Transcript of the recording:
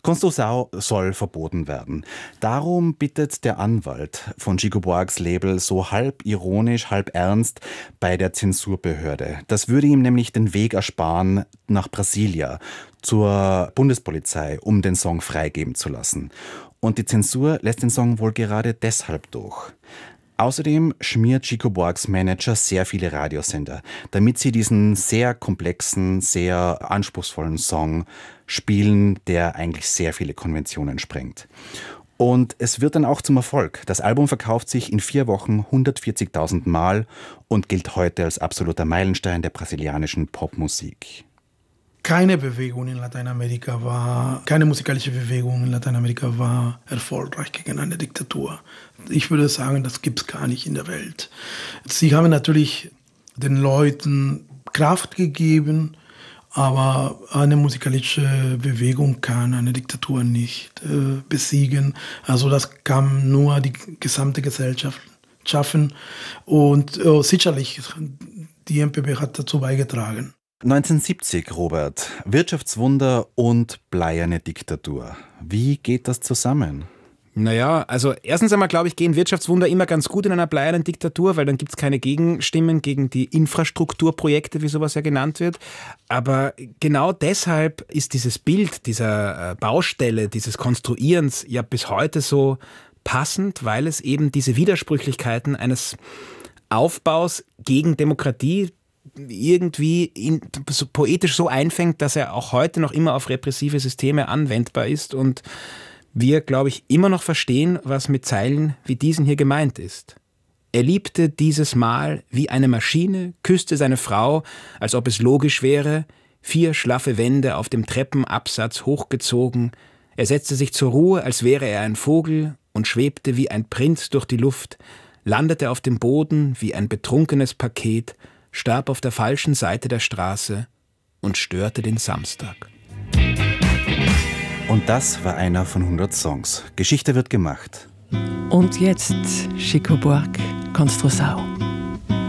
Construção soll verboten werden. Darum bittet der Anwalt von Chico Buarques Label so halb ironisch, halb ernst bei der Zensurbehörde. Das würde ihm nämlich den Weg ersparen nach Brasilia, zur Bundespolizei, um den Song freigeben zu lassen. Und die Zensur lässt den Song wohl gerade deshalb durch. Außerdem schmiert Chico Buarques Manager sehr viele Radiosender, damit sie diesen sehr komplexen, sehr anspruchsvollen Song spielen, der eigentlich sehr viele Konventionen sprengt. Und es wird dann auch zum Erfolg. Das Album verkauft sich in 4 Wochen 140.000 Mal und gilt heute als absoluter Meilenstein der brasilianischen Popmusik. Keine musikalische Bewegung in Lateinamerika war erfolgreich gegen eine Diktatur. Ich würde sagen, das gibt es gar nicht in der Welt. Sie haben natürlich den Leuten Kraft gegeben, aber eine musikalische Bewegung kann eine Diktatur nicht besiegen. Also das kann nur die gesamte Gesellschaft schaffen und sicherlich die MPB hat dazu beigetragen. 1970, Robert, Wirtschaftswunder und bleierne Diktatur. Wie geht das zusammen? Naja, also erstens einmal, glaube ich, gehen Wirtschaftswunder immer ganz gut in einer bleiernen Diktatur, weil dann gibt es keine Gegenstimmen gegen die Infrastrukturprojekte, wie sowas ja genannt wird. Aber genau deshalb ist dieses Bild dieser Baustelle, dieses Konstruierens ja bis heute so passend, weil es eben diese Widersprüchlichkeiten eines Aufbaus gegen Demokratie irgendwie poetisch so einfängt, dass er auch heute noch immer auf repressive Systeme anwendbar ist und wir, glaube ich, immer noch verstehen, was mit Zeilen wie diesen hier gemeint ist. Er liebte dieses Mal wie eine Maschine, küsste seine Frau, als ob es logisch wäre, 4 schlaffe Wände auf dem Treppenabsatz hochgezogen, er setzte sich zur Ruhe, als wäre er ein Vogel und schwebte wie ein Prinz durch die Luft, landete auf dem Boden wie ein betrunkenes Paket, starb auf der falschen Seite der Straße und störte den Samstag. Und das war einer von 100 Songs. Geschichte wird gemacht. Und jetzt Chico Buarque, Construção.